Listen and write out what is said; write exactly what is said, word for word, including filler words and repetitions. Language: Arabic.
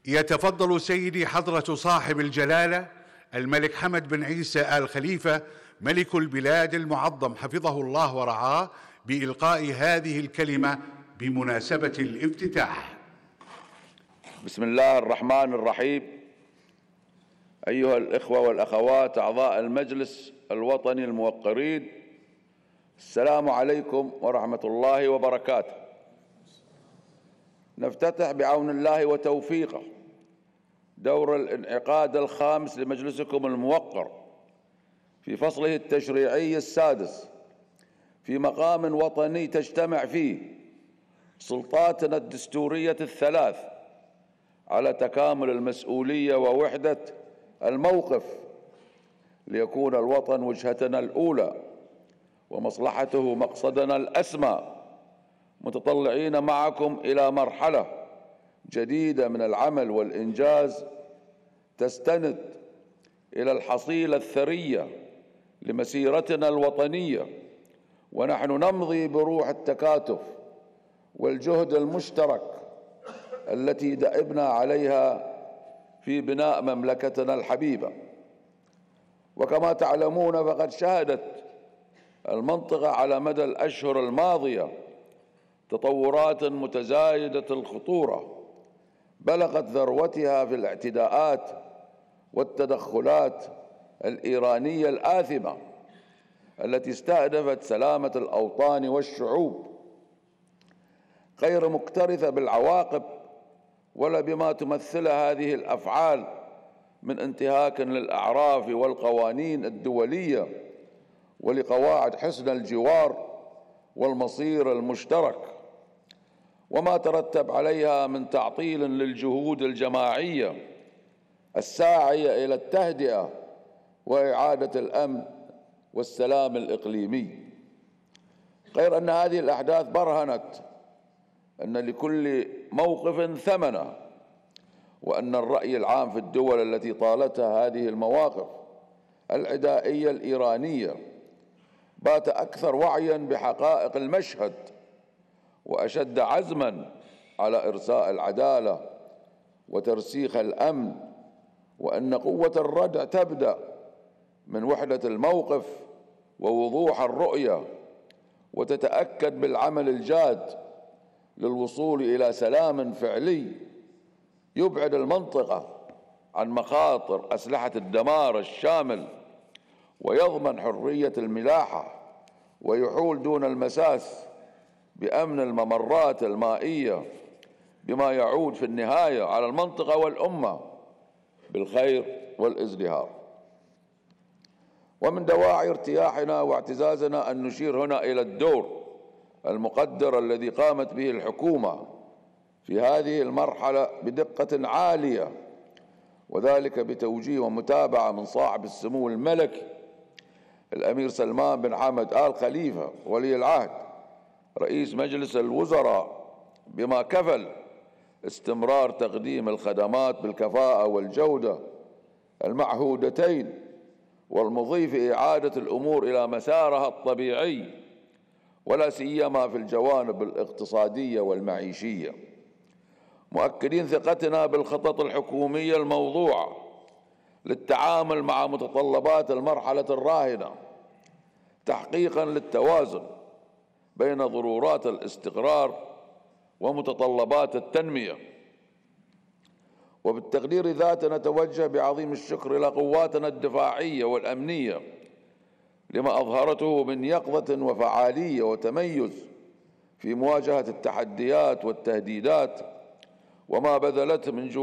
يتفضل سيدي حضرة صاحب الجلالة الملك حمد بن عيسى آل خليفة ملك البلاد المعظم حفظه الله ورعاه بإلقاء هذه الكلمة بمناسبة الافتتاح. بسم الله الرحمن الرحيم. أيها الإخوة والأخوات أعضاء المجلس الوطني الموقرين، السلام عليكم ورحمة الله وبركاته. نفتتح بعون الله وتوفيقه دور الانعقاد الخامس لمجلسكم الموقر في فصله التشريعي السادس في مقام وطني تجتمع فيه سلطاتنا الدستورية الثلاث على تكامل المسؤولية ووحدة الموقف ليكون الوطن وجهتنا الأولى ومصلحته مقصدنا الأسمى، متطلعين معكم إلى مرحلة جديدة من العمل والإنجاز تستند إلى الحصيلة الثرية لمسيرتنا الوطنية، ونحن نمضي بروح التكاتف والجهد المشترك التي دأبنا عليها في بناء مملكتنا الحبيبة. وكما تعلمون فقد شهدت المنطقة على مدى الأشهر الماضية تطورات متزايدة الخطورة بلغت ذروتها في الاعتداءات والتدخلات الإيرانية الآثمة التي استهدفت سلامة الأوطان والشعوب، غير مكترثة بالعواقب ولا بما تمثلها هذه الأفعال من انتهاك للأعراف والقوانين الدولية ولقواعد حسن الجوار والمصير المشترك، وما ترتب عليها من تعطيل للجهود الجماعية الساعية إلى التهدئة وإعادة الأمن والسلام الإقليمي. غير أن هذه الأحداث برهنت أن لكل موقف ثمنه، وأن الرأي العام في الدول التي طالتها هذه المواقف العدائية الإيرانية بات أكثر وعياً بحقائق المشهد وأشد عزماً على إرساء العدالة وترسيخ الأمن، وأن قوة الردع تبدأ من وحدة الموقف ووضوح الرؤية، وتتأكد بالعمل الجاد للوصول إلى سلام فعلي يبعد المنطقة عن مخاطر أسلحة الدمار الشامل ويضمن حرية الملاحة ويحول دون المساس بأمن الممرات المائية، بما يعود في النهاية على المنطقة والأمة بالخير والازدهار. ومن دواعي ارتياحنا واعتزازنا أن نشير هنا إلى الدور المقدر الذي قامت به الحكومة في هذه المرحلة بدقة عالية، وذلك بتوجيه ومتابعة من صاحب السمو الملكي الأمير سلمان بن حمد آل خليفة ولي العهد رئيس مجلس الوزراء، بما كفل استمرار تقديم الخدمات بالكفاءة والجودة المعهودتين والمضي في إعادة الأمور إلى مسارها الطبيعي، ولا سيما في الجوانب الاقتصادية والمعيشية، مؤكدين ثقتنا بالخطط الحكومية الموضوعة للتعامل مع متطلبات المرحلة الراهنة، تحقيقا للتوازن بين ضرورات الاستقرار ومتطلبات التنمية. وبالتقدير ذات نتوجه بعظيم الشكر إلى قواتنا الدفاعية والأمنية لما أظهرته من يقظة وفعالية وتميز في مواجهة التحديات والتهديدات، وما بذلته من جهود